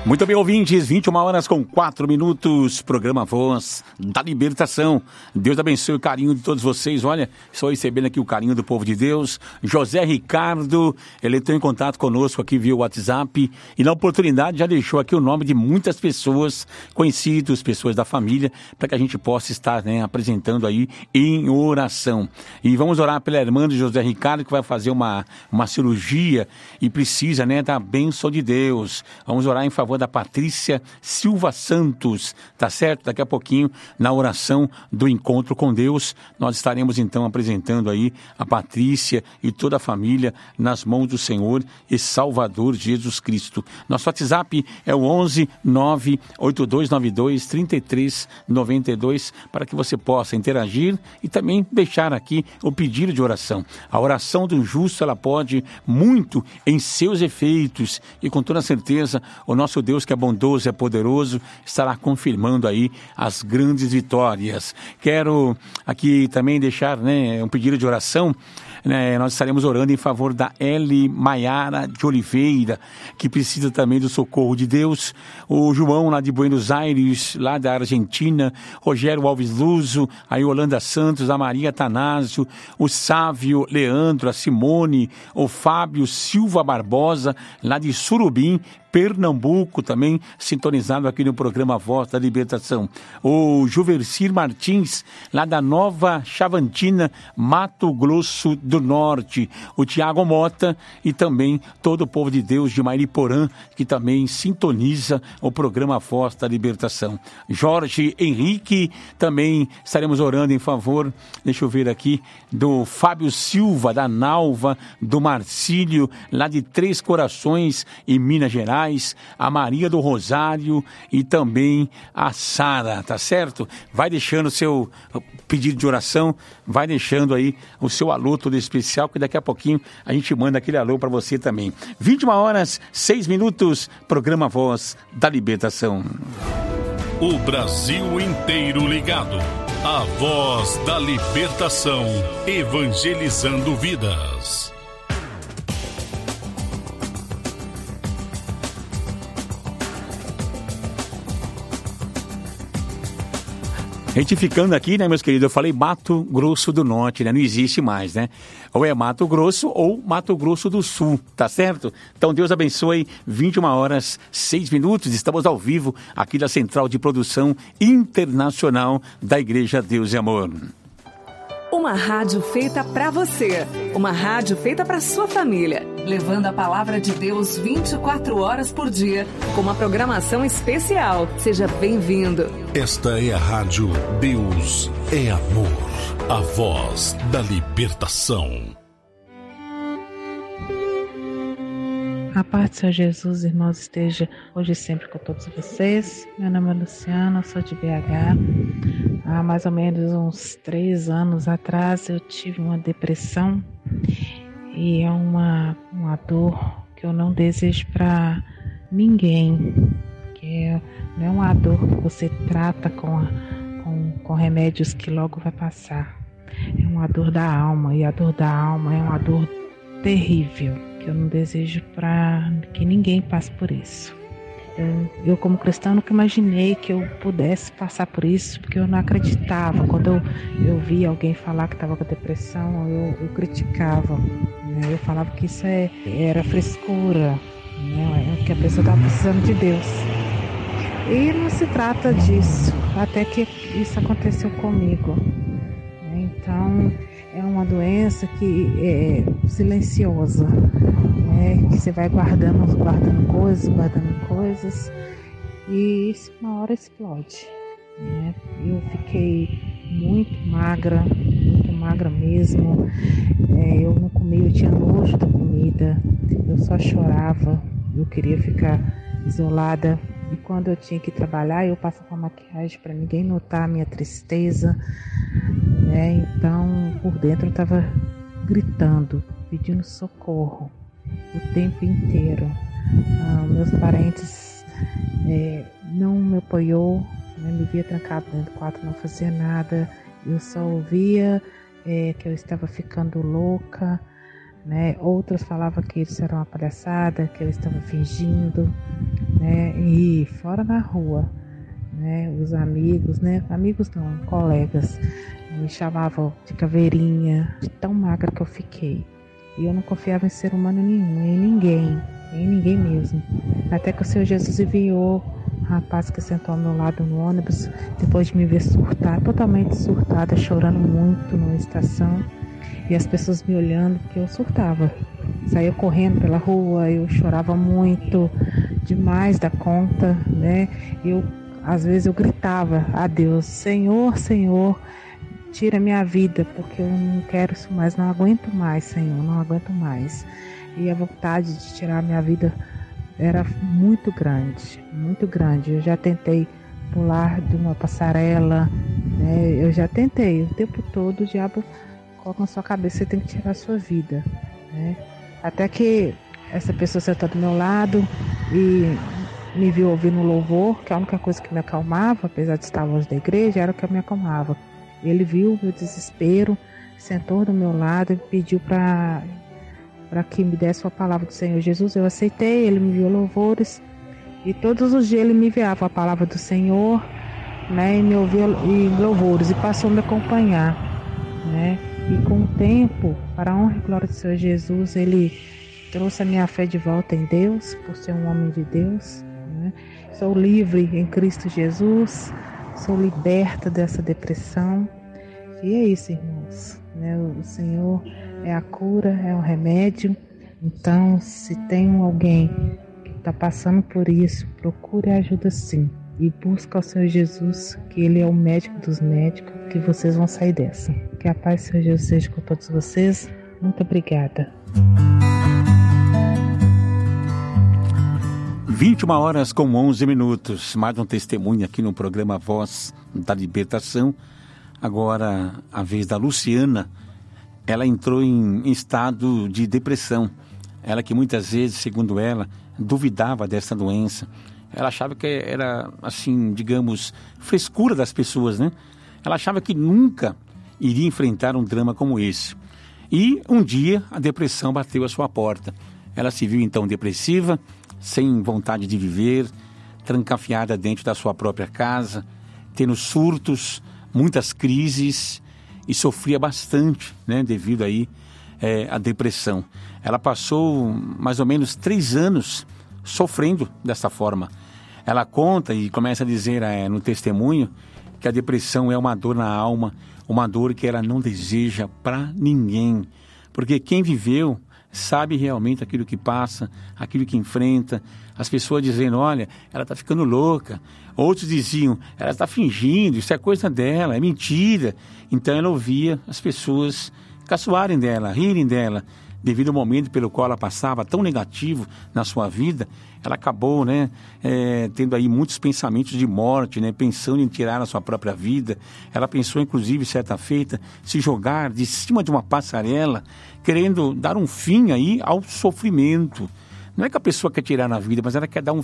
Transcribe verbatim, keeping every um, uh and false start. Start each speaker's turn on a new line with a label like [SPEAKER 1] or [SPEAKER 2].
[SPEAKER 1] Muito bem, ouvintes, vinte e uma horas com quatro minutos, programa Voz da Libertação. Deus abençoe o carinho de todos vocês. Olha, estou recebendo aqui o carinho do povo de Deus. José Ricardo, ele entrou em contato conosco aqui via WhatsApp e na oportunidade já deixou aqui o nome de muitas pessoas conhecidas, pessoas da família, para que a gente possa estar, né, apresentando aí em oração. E vamos orar pela irmã de José Ricardo, que vai fazer uma, uma cirurgia e precisa, né, da bênção de Deus. Vamos orar em favor da Patrícia Silva Santos, tá certo? Daqui a pouquinho, na oração do encontro com Deus, nós estaremos então apresentando aí a Patrícia e toda a família nas mãos do Senhor e Salvador Jesus Cristo. Nosso WhatsApp é o onze nove oito dois nove dois três três nove dois para que você possa interagir e também deixar aqui o pedido de oração. A oração do justo, ela pode muito em seus efeitos e com toda certeza o nosso Deus, que é bondoso, é poderoso, estará confirmando aí as grandes vitórias. Quero aqui também deixar, né, um pedido de oração. Né, nós estaremos orando em favor da Eli Maiara de Oliveira, que precisa também do socorro de Deus. O João, lá de Buenos Aires, lá da Argentina. Rogério Alves Luso, a Yolanda Santos, a Maria Atanásio, o Sávio Leandro, a Simone, o Fábio Silva Barbosa, lá de Surubim, Pernambuco, também sintonizado aqui no programa Voz da Libertação. O Juversir Martins, lá da Nova Chavantina, Mato Grosso do Norte. O Tiago Mota e também todo o povo de Deus de Mairiporã, que também sintoniza o programa Voz da Libertação. Jorge Henrique, também estaremos orando em favor, deixa eu ver aqui, do Fábio Silva, da Nalva, do Marcílio, lá de Três Corações, em Minas Gerais. A Maria do Rosário e também a Sara, tá certo? Vai deixando o seu pedido de oração, vai deixando aí o seu alô todo especial, que daqui a pouquinho a gente manda aquele alô para você também. vinte e uma horas, seis minutos, programa Voz da Libertação.
[SPEAKER 2] O Brasil inteiro ligado. A Voz da Libertação, evangelizando vidas.
[SPEAKER 1] Retificando aqui, né, meus queridos, eu falei Mato Grosso do Norte, né, não existe mais, né, ou é Mato Grosso ou Mato Grosso do Sul, tá certo? Então Deus abençoe, vinte e uma horas, seis minutos, estamos ao vivo aqui da Central de Produção Internacional da Igreja Deus e Amor.
[SPEAKER 3] Uma rádio feita para você, uma rádio feita para sua família, levando a palavra de Deus vinte e quatro horas por dia, com uma programação especial. Seja bem-vindo.
[SPEAKER 2] Esta é a rádio Deus é Amor, a voz da libertação.
[SPEAKER 4] A paz do Senhor Jesus, irmãos, esteja hoje e sempre com todos vocês. Meu nome é Luciana, eu sou de B H. Há mais ou menos uns três anos atrás eu tive uma depressão e é uma, uma dor que eu não desejo para ninguém. Que é, não é uma dor que você trata com, com, com remédios que logo vai passar. É uma dor da alma, e a dor da alma é uma dor terrível, que eu não desejo para que ninguém passe por isso. Eu, eu como cristã, nunca imaginei que eu pudesse passar por isso, porque eu não acreditava. Quando eu, eu via alguém falar que estava com depressão, eu, eu criticava, né? Eu falava que isso é, era frescura, né? Que a pessoa estava precisando de Deus. E não se trata disso, até que isso aconteceu comigo. Então, é uma doença que é silenciosa, né? Que você vai guardando, guardando coisas, guardando coisas, e isso uma hora explode, né? Eu fiquei muito magra, muito magra mesmo. É, eu não comia, eu tinha nojo da comida, eu só chorava, eu queria ficar isolada. E quando eu tinha que trabalhar, eu passava maquiagem para ninguém notar a minha tristeza, né? Então, por dentro eu estava gritando, pedindo socorro o tempo inteiro. Ah, meus parentes é, não me apoiou, né? Me via trancado dentro do quarto, não fazia nada. Eu só ouvia é, que eu estava ficando louca, né? Outros falavam que isso era uma palhaçada, que eu estava fingindo, né? E fora na rua, né? Os amigos, né? Amigos não, colegas, me chamavam de caveirinha, de tão magra que eu fiquei. E eu não confiava em ser humano nenhum, em ninguém, em ninguém mesmo. Até que o Senhor Jesus enviou um rapaz que sentou ao meu lado no ônibus, depois de me ver surtar, totalmente surtada, chorando muito numa estação. E as pessoas me olhando, porque eu surtava. Saía correndo pela rua, eu chorava muito, demais da conta, né? Eu, às vezes eu gritava a Deus, Senhor, Senhor, tira minha vida, porque eu não quero isso mais, não aguento mais, Senhor, não aguento mais. E a vontade de tirar minha vida era muito grande, muito grande. Eu já tentei pular de uma passarela, né? Eu já tentei, o tempo todo o diabo coloca na sua cabeça, você tem que tirar a sua vida, né? Até que essa pessoa sentou do meu lado e me viu ouvindo louvor, que a única coisa que me acalmava, apesar de estar longe da igreja, era o que me acalmava. Ele viu o meu desespero, sentou do meu lado e pediu para para que me desse a palavra do Senhor Jesus. Eu aceitei, ele me enviou louvores e todos os dias ele me enviava a palavra do Senhor, né, e me ouvia e louvores e passou a me acompanhar, né? E com o tempo, para a honra e glória do Senhor Jesus, ele trouxe a minha fé de volta em Deus, por ser um homem de Deus, né? Sou livre em Cristo Jesus, sou liberta dessa depressão. E é isso, irmãos, né? O Senhor é a cura, é o remédio. Então, se tem alguém que está passando por isso, procure ajuda sim. E busca o Senhor Jesus, que Ele é o médico dos médicos, que vocês vão sair dessa. Que a paz do Senhor Jesus seja com todos vocês. Muito obrigada.
[SPEAKER 1] vinte e uma horas com onze minutos. Mais um testemunho aqui no programa Voz da Libertação. Agora, a vez da Luciana. Ela entrou em estado de depressão. Ela que muitas vezes, segundo ela, duvidava dessa doença. Ela achava que era, assim, digamos, frescura das pessoas, né? Ela achava que nunca iria enfrentar um drama como esse. E um dia a depressão bateu à sua porta. Ela se viu então depressiva, sem vontade de viver, trancafiada dentro da sua própria casa, tendo surtos, muitas crises e sofria bastante, né, devido aí é, à depressão. Ela passou mais ou menos três anos sofrendo dessa forma. Ela conta e começa a dizer é, no testemunho que a depressão é uma dor na alma, uma dor que ela não deseja para ninguém, porque quem viveu sabe realmente aquilo que passa, aquilo que enfrenta. As pessoas dizendo, olha, ela está ficando louca. Outros diziam, ela está fingindo, isso é coisa dela, é mentira. Então ela ouvia as pessoas caçoarem dela, rirem dela. Devido ao momento pelo qual ela passava, tão negativo na sua vida, ela acabou, né, é, tendo aí muitos pensamentos de morte, né, pensando em tirar a sua própria vida. Ela pensou, inclusive, certa feita, se jogar de cima de uma passarela, querendo dar um fim aí ao sofrimento. Não é que a pessoa quer tirar na vida, mas ela quer dar um